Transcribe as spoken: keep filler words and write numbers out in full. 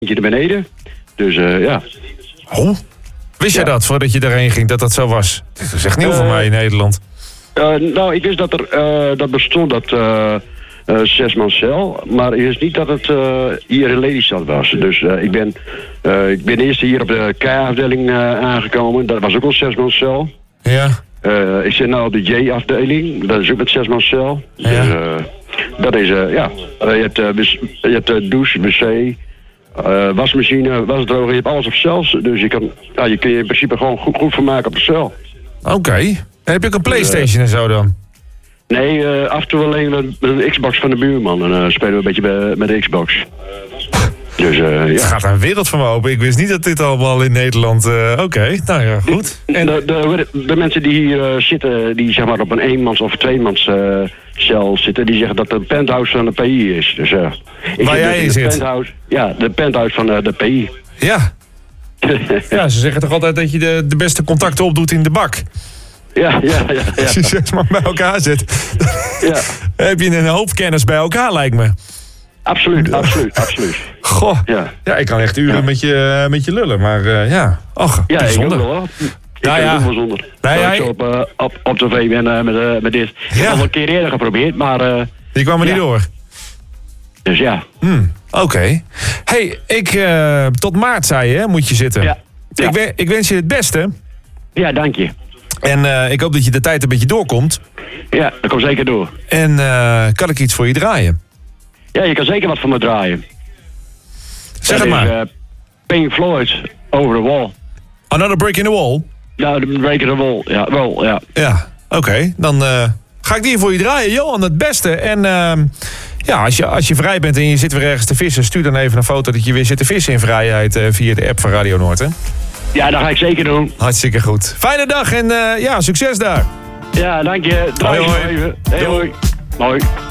naar beneden. Dus uh, ja. Oh, wist jij Ja. dat voordat je erheen ging, dat dat zo was? Dat is echt nieuw Uh, voor mij in Nederland. Uh, nou, ik wist dat er uh, dat bestond, dat uh, uh, zesmanscel. Maar ik wist niet dat het uh, hier in Lelystad was. Dus uh, ik, ben, uh, ik ben eerst hier op de K-afdeling uh, aangekomen. Dat was ook een zesmanscel. Ja. Uh, ik zit nu op de J-afdeling. Dat is ook met zesmanscel. Ja. Dus uh, dat is, uh, ja. Uh, je hebt, uh, je hebt uh, douche, wc, uh, wasmachine, wasdroger. Je hebt alles op cel. Dus je, kan, ja, je kun je in principe gewoon goed, goed vermaken op de cel. Oké. Okay. Heb je ook een PlayStation en zo dan? Nee, uh, af en toe alleen met, met een Xbox van de buurman. En uh, spelen we een beetje bij, met de Xbox. Dus uh, Het ja. gaat een wereld van me open. Ik wist niet dat dit allemaal in Nederland... Uh, Oké, okay. Nou ja, goed. En de, de, de mensen die hier uh, zitten, die zeg maar op een eenmans of tweemans uh, cel zitten, die zeggen dat het een penthouse van de P I is. Dus, uh, ik Waar jij in de zit? Penthouse, ja, de penthouse van uh, de P I. Ja. Ja, ze zeggen toch altijd dat je de, de beste contacten opdoet in de bak. Ja, ja, ja. ja. Als je zes man bij elkaar zit, Ja. heb je een hoop kennis bij elkaar, lijkt me. Absoluut, absoluut, absoluut. Goh, Ja, ja, ik kan echt uren Ja. met, je, met je lullen, maar uh, ja. Och, ja ik ook bijzonder. wel hoor. Ik Nou kan ja. het ook wel zonder. Nee, Dat hij- ik zo op, uh, op, op tv ben uh, met, uh, met dit. Ik heb Ja. het al een keer eerder geprobeerd, maar uh, Die kwam er Ja. niet door. dus ja. Hmm, Oké. Okay. Hey, ik, uh, tot maart zei je, hè, moet je zitten. Ja. Ja. Ik, we- ik wens je het beste. Ja, dank je. En uh, ik hoop dat je de tijd een beetje doorkomt. Ja, dat komt zeker door. En uh, kan ik iets voor je draaien? Ja, je kan zeker wat van me draaien. Zeg Dat het is, maar. uh, Pink Floyd, Over the Wall. Another Break in the Wall? Nou, de Break in the Wall, ja, wel, ja. Ja, oké. Okay. Dan uh, ga ik die voor je draaien. Johan, het beste. En uh, ja, als je, als je vrij bent en je zit weer ergens te vissen, stuur dan even een foto dat je weer zit te vissen in vrijheid uh, via de app van Radio Noord, hè? Ja, dat ga ik zeker doen. Hartstikke goed. Fijne dag en uh, ja, succes daar. Ja, dank je. Draai Hoi, je hoi. nog even. Hey, Doei. hoi. Hoi.